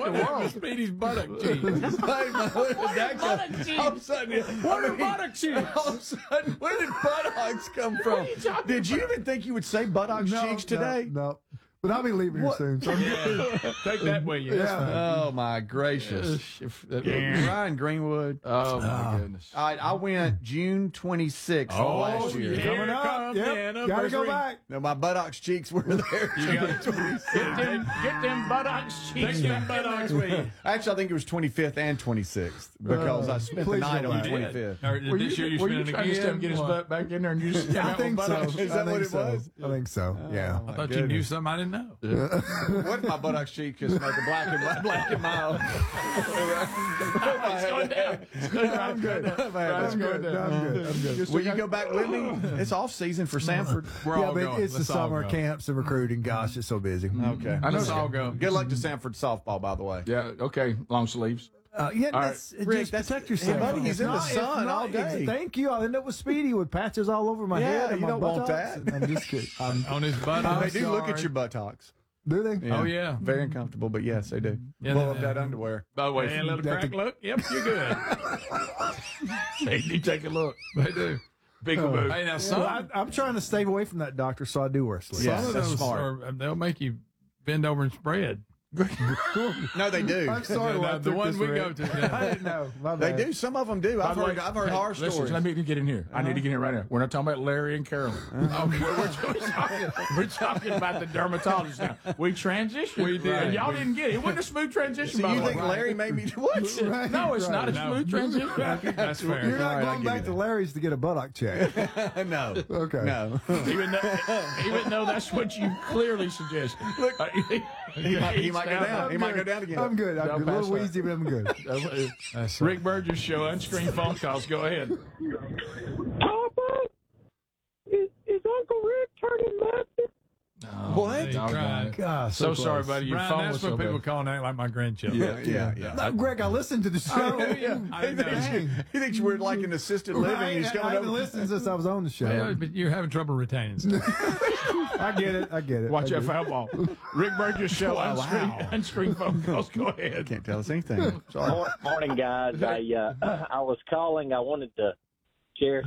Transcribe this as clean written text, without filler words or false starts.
the world? Speedy's buttock cheeks. Buttock cheeks. All of a sudden, What are buttock cheeks? all of a sudden, where did buttocks come from? Did you even think you would say buttocks cheeks today? No. But I'll be leaving here soon. So Take that way, yes. Oh, my gracious. Ryan Greenwood. Oh, my goodness. All right, I went June 26th last year. yeah. coming up. Comes the Yep. Gotta go anniversary. back. No, my buttocks cheeks were there. Get them buttocks cheeks. Take them buttocks with you. Actually, I think it was 25th and 26th because I spent the please night go on the back. 25th. Or this year you Were you spent it trying to just again? get his butt back in there and you just I think so. Is that what it was? I think so. Yeah. I thought you knew something I didn't know. What if my buttocks cheek just make a black and mild? It's going down. I'm good. I'm good. I'm good. Will you go back with me? It's off season for Sanford. We're Yeah, all but going. it's the Let's all summer go. camps and recruiting. Gosh, it's so busy. Okay. I know. Let's all go. Good luck to Sanford softball, by the way. Yeah, okay, long sleeves. Yeah, All that's, Rick, just that's- protect yourself. Hey, buddy, he's in the It's sun not- all day. Thank you. I'll end up with Speedy with patches all over my Yeah, head. And you my don't want buttocks. that. I'm just kidding. On his buttocks. They do look at your buttocks. Do they? Oh, yeah. Very uncomfortable, but yes, they do. Yeah, Pull they up do. that underwear. By the way, And a little crack look. Yep, you're good. they do take a look. They do. Peekaboo. Hey, now Well, some I'm trying to stay away from that doctor, so I do wear sleeves. Yeah. of that's those smart. they'll make you bend over and spread. No, they do. I'm sorry. No, I the took one this we for go it. to. I didn't know. My They bad. do. Some of them do. By I've the way, heard hey, horror listen, stories. let me get in here. I need to get in right now. We're not talking about Larry and Carolyn. We're talking about the dermatologist now. We transitioned. We did. And y'all didn't get it. It wasn't a smooth transition. So by you the way. think Larry made me do what? Right, No, it's not a No. smooth transition. That's fair. You're not All right, I'll going give back you to that. Larry's to get a buttock check. No. Okay. No. Even though that's what you clearly suggested. Look, he might go down. He might go down again. I'm good. I'm Don't good. A little pass that. wheezy, but I'm good. That's Rick Burgess Show, unscreened phone calls. Go ahead. Papa, is Uncle Rick turning Methodist? What? He tried. Gosh, So close. sorry, buddy. Your Brian, phone that's was what so people bad. call and act like my grandchildren. Yeah. Greg, I listened to the show. I He know. thinks, he thinks we're like an assisted living. Right, He's I coming haven't over. listened since I was on the show. Well, but you're having trouble retaining stuff. I get it. I get it. Watch I that get it. foul ball. Rick Burgess Show, Wow. unscreened phone calls. Go ahead. Can't tell us anything. Sorry. Morning, guys. I was calling. I wanted to share